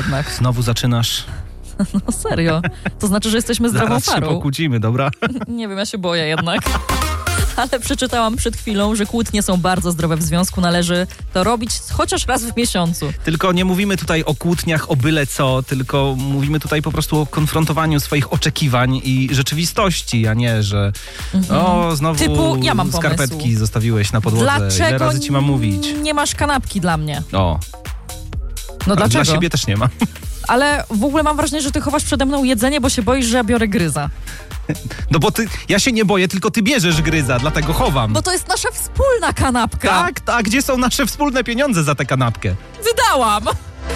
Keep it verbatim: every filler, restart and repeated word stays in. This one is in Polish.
jednak. Znowu zaczynasz. No serio. To znaczy, że jesteśmy zdrową Zaraz się parą. pokłócimy, dobra? Nie wiem, ja się boję jednak. Ale przeczytałam przed chwilą, że kłótnie są bardzo zdrowe w związku. Należy to robić chociaż raz w miesiącu. Tylko nie mówimy tutaj o kłótniach, o byle co, tylko mówimy tutaj po prostu o konfrontowaniu swoich oczekiwań i rzeczywistości, a nie, że Mhm. o, znowu Typu, ja mam skarpetki pomysł. zostawiłeś na podłodze. Dlaczego Ile razy ci mam mówić? nie masz kanapki dla mnie? O, No a dlaczego? dla siebie też nie ma. Ale w ogóle mam wrażenie, że ty chowasz przede mną jedzenie, bo się boisz, że ja biorę gryza. No bo ty, ja się nie boję, tylko ty bierzesz gryza, dlatego chowam. Bo to jest nasza wspólna kanapka. Tak, tak, gdzie są nasze wspólne pieniądze za tę kanapkę? Wydałam.